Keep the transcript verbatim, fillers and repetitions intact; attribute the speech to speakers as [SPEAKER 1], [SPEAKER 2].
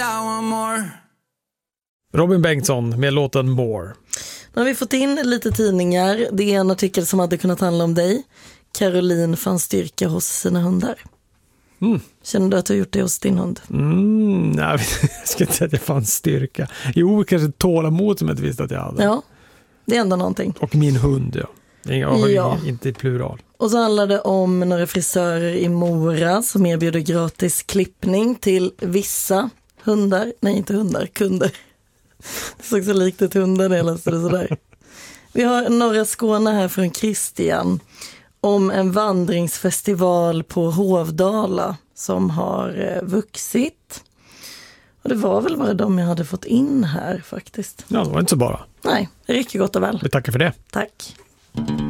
[SPEAKER 1] I want more.
[SPEAKER 2] Robin Bengtsson med låten More.
[SPEAKER 3] Nu har vi fått in lite tidningar. Det är en artikel som hade kunnat handla om dig. Caroline fann styrka hos sina hundar.
[SPEAKER 2] Mm.
[SPEAKER 3] Känner du att du har gjort det hos din hund?
[SPEAKER 2] Mm, nej, jag ska inte säga att jag fann styrka. Jo, kanske tålamod som jag inte visste att jag hade.
[SPEAKER 3] Ja, det är ändå någonting.
[SPEAKER 2] Och min hund, ja. Jag har
[SPEAKER 3] Ja.
[SPEAKER 2] inte i plural.
[SPEAKER 3] Och så handlar det om några frisörer i Mora som erbjuder gratis klippning till vissa hundar. Nej, inte hundar, kunder. Det såg så likt ett hundar när jag läste det sådär. Vi har norra Skåne här från Christian om en vandringsfestival på Hovdala som har eh, vuxit. Och det var väl bara de jag hade fått in här faktiskt.
[SPEAKER 2] Ja, det var inte så bara.
[SPEAKER 3] Nej, det räcker gott och väl.
[SPEAKER 2] Vi tackar för det.
[SPEAKER 3] Tack.